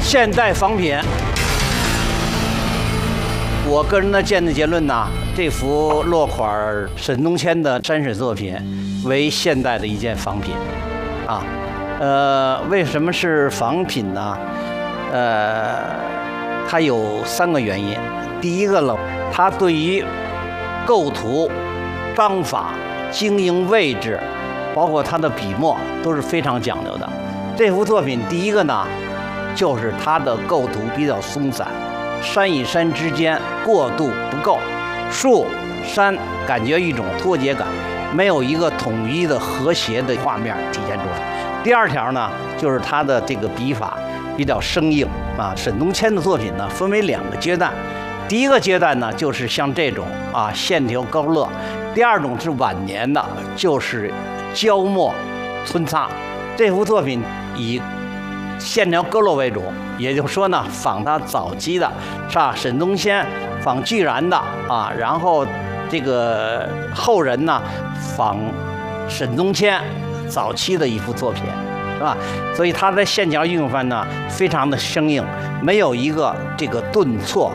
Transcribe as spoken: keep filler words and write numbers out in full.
现代仿品，我个人的见的结论呢，这幅落款沈东迁的山水作品为现代的一件仿品，啊，呃，为什么是仿品呢？呃，它有三个原因。第一个呢，它对于构图、章法、经营位置，包括它的笔墨都是非常讲究的。这幅作品第一个呢，就是它的构图比较松散，山与山之间过渡不够，树山感觉一种脱节感，没有一个统一的和谐的画面体现出来。第二条呢，就是它的这个笔法比较生硬啊。沈东迁的作品呢，分为两个阶段，第一个阶段呢，就是像这种啊线条勾勒；第二种是晚年的，就是焦墨皴擦。这幅作品以线条勾勒为主，也就是说呢，仿他早期的，是吧？沈东迁仿巨然的啊，然后这个后人呢仿沈东迁早期的一幅作品，是吧？所以他在线条运用上呢，非常的生硬，没有一个这个顿挫